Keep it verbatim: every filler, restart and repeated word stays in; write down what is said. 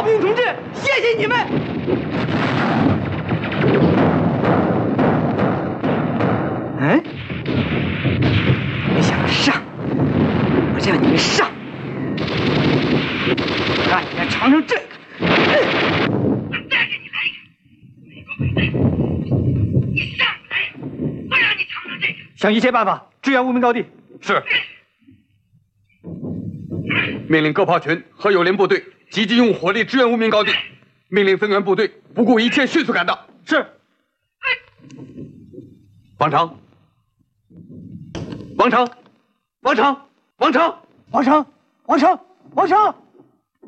兵同志，谢谢你们！嗯，你们想上，我让你们上，我让你们尝尝这个。我再给你来一个，美国鬼子，你上来，我让你尝尝这个。想一切办法支援无名高地。 是。命令各炮群和友邻部队积极用火力支援无名高地。命令增援部队不顾一切迅速赶到。 是。 王成，王成，王成，王成， 王成，王成，王成。